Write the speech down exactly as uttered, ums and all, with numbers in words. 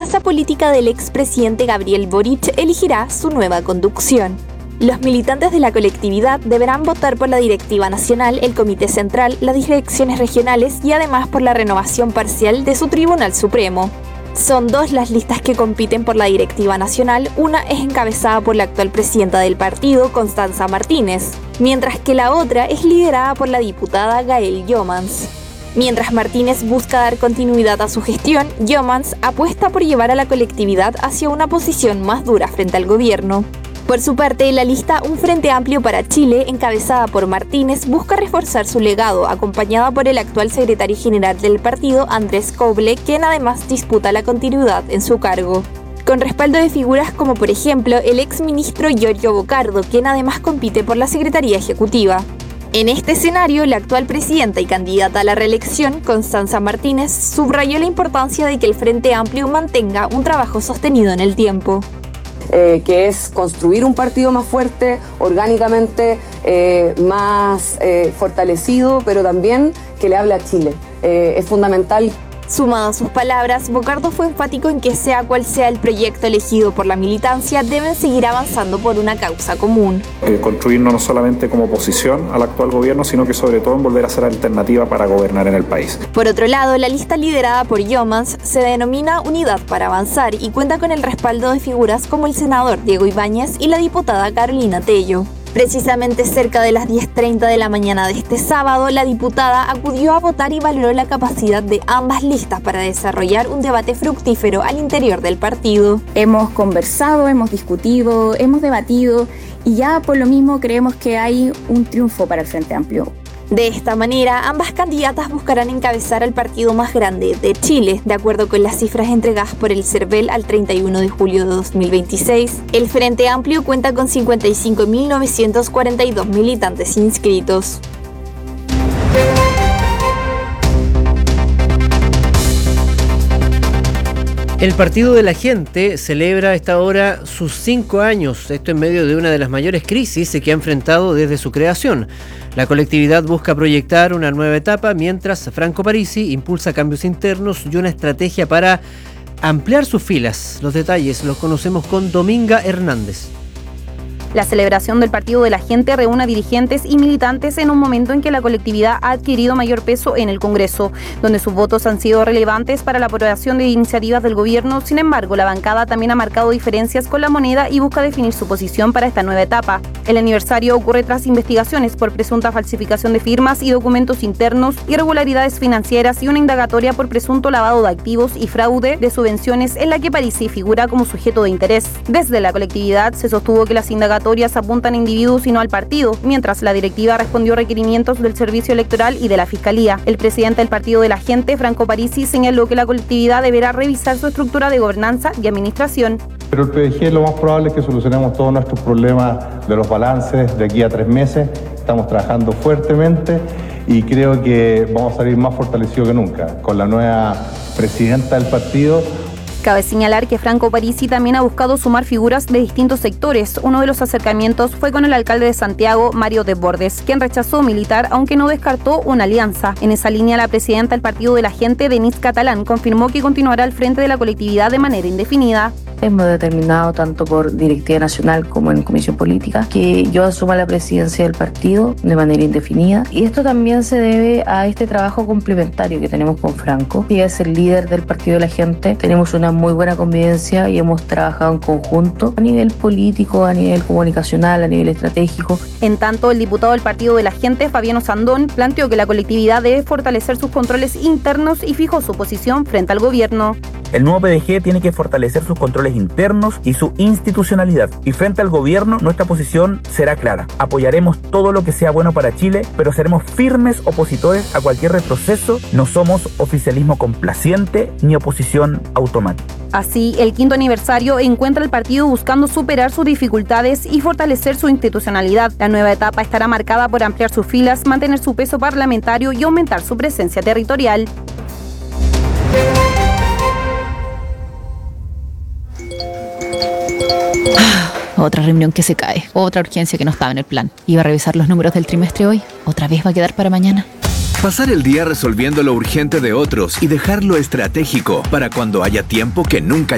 fuerza política del expresidente Gabriel Boric elegirá su nueva conducción. Los militantes de la colectividad deberán votar por la directiva nacional, el comité central, las direcciones regionales y además por la renovación parcial de su Tribunal Supremo. Son dos las listas que compiten por la directiva nacional, una es encabezada por la actual presidenta del partido, Constanza Martínez, mientras que la otra es liderada por la diputada Gael Jomans. Mientras Martínez busca dar continuidad a su gestión, Jomans apuesta por llevar a la colectividad hacia una posición más dura frente al gobierno. Por su parte, la lista Un Frente Amplio para Chile, encabezada por Martínez, busca reforzar su legado, acompañada por el actual secretario general del partido, Andrés Coble, quien además disputa la continuidad en su cargo. Con respaldo de figuras como por ejemplo el exministro Giorgio Bocardo, quien además compite por la Secretaría Ejecutiva. En este escenario, la actual presidenta y candidata a la reelección, Constanza Martínez, subrayó la importancia de que el Frente Amplio mantenga un trabajo sostenido en el tiempo. Eh, que es construir un partido más fuerte, orgánicamente eh, más eh, fortalecido, pero también que le hable a Chile. Eh, es fundamental. Sumado a sus palabras, Bocardo fue enfático en que sea cual sea el proyecto elegido por la militancia, deben seguir avanzando por una causa común. Eh, construirnos no solamente como oposición al actual gobierno, sino que sobre todo en volver a ser alternativa para gobernar en el país. Por otro lado, la lista liderada por Jomans se denomina Unidad para Avanzar y cuenta con el respaldo de figuras como el senador Diego Ibáñez y la diputada Carolina Tello. Precisamente cerca de las diez treinta de la mañana de este sábado, la diputada acudió a votar y valoró la capacidad de ambas listas para desarrollar un debate fructífero al interior del partido. Hemos conversado, hemos discutido, hemos debatido y ya por lo mismo creemos que hay un triunfo para el Frente Amplio. De esta manera, ambas candidatas buscarán encabezar al partido más grande de Chile, de acuerdo con las cifras entregadas por el CERVEL al treinta y uno de julio de dos mil veintiséis. El Frente Amplio cuenta con cincuenta y cinco mil novecientos cuarenta y dos militantes inscritos. El Partido de la Gente celebra a esta hora sus cinco años, esto en medio de una de las mayores crisis que ha enfrentado desde su creación. La colectividad busca proyectar una nueva etapa, mientras Franco Parisi impulsa cambios internos y una estrategia para ampliar sus filas. Los detalles los conocemos con Dominga Hernández. La celebración del Partido de la Gente reúne a dirigentes y militantes en un momento en que la colectividad ha adquirido mayor peso en el Congreso, donde sus votos han sido relevantes para la aprobación de iniciativas del gobierno. Sin embargo, la bancada también ha marcado diferencias con la moneda y busca definir su posición para esta nueva etapa. El aniversario ocurre tras investigaciones por presunta falsificación de firmas y documentos internos, irregularidades financieras y una indagatoria por presunto lavado de activos y fraude de subvenciones en la que Parisi figura como sujeto de interés. Desde la colectividad se sostuvo que las indagatorias apuntan a individuos y no al partido, mientras la directiva respondió a requerimientos del Servicio Electoral y de la Fiscalía. El presidente del Partido de la Gente, Franco Parisi, señaló que la colectividad deberá revisar su estructura de gobernanza y administración. Pero el P D G lo más probable es que solucionemos todos nuestros problemas de los balances de aquí a tres meses. Estamos trabajando fuertemente y creo que vamos a salir más fortalecidos que nunca con la nueva presidenta del partido. Cabe señalar que Franco Parisi también ha buscado sumar figuras de distintos sectores. Uno de los acercamientos fue con el alcalde de Santiago, Mario Desbordes, quien rechazó militar, aunque no descartó una alianza. En esa línea, la presidenta del Partido de la Gente, Denise Catalán, confirmó que continuará al frente de la colectividad de manera indefinida. Hemos determinado tanto por directiva nacional como en comisión política que yo asuma la presidencia del partido de manera indefinida, y esto también se debe a este trabajo complementario que tenemos con Franco, que es el líder del Partido de la Gente. Tenemos una muy buena convivencia y hemos trabajado en conjunto a nivel político, a nivel comunicacional, a nivel estratégico. En tanto, el diputado del Partido de la Gente, Fabiano Sandón, planteó que la colectividad debe fortalecer sus controles internos y fijó su posición frente al gobierno. El nuevo P D G tiene que fortalecer sus controles internos y su institucionalidad. Y frente al gobierno, nuestra posición será clara. Apoyaremos todo lo que sea bueno para Chile, pero seremos firmes opositores a cualquier retroceso. No somos oficialismo complaciente ni oposición automática. Así, el quinto aniversario encuentra al partido buscando superar sus dificultades y fortalecer su institucionalidad. La nueva etapa estará marcada por ampliar sus filas, mantener su peso parlamentario y aumentar su presencia territorial. Otra reunión que se cae, otra urgencia que no estaba en el plan. Iba a revisar los números del trimestre hoy, otra vez va a quedar para mañana. Pasar el día resolviendo lo urgente de otros y dejar lo estratégico para cuando haya tiempo que nunca